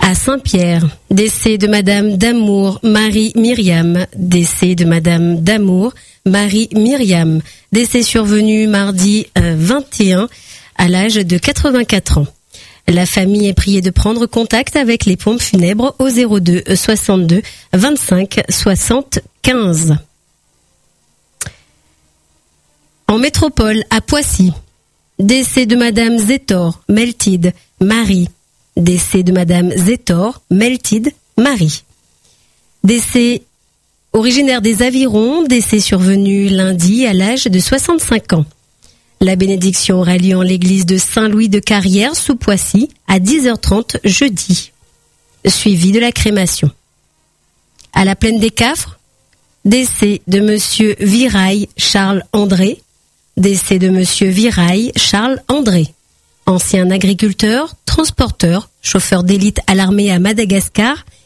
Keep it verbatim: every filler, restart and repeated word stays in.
à Saint-Pierre. Décès de Madame Damour Marie Myriam. Décès de Madame Damour Marie Myriam. Décès survenu mardi euh, vingt et un à l'âge de quatre-vingt-quatre ans. La famille est priée de prendre contact avec les pompes funèbres au zéro deux soixante-deux vingt-cinq soixante quinze. En métropole, à Poissy. Décès de Madame Zétor Meltide Marie. Décès de Madame Zétor Meltide Marie. Décès originaire des Avirons, décès survenu lundi à l'âge de soixante-cinq ans. La bénédiction aura lieu en l'église de Saint-Louis de Carrière sous Poissy à dix heures trente jeudi, suivi de la crémation. À la Plaine des Cafres, décès de Monsieur Viraille Charles André. Décès de Monsieur Viraille Charles André, ancien agriculteur, transporteur, chauffeur d'élite à l'armée à Madagascar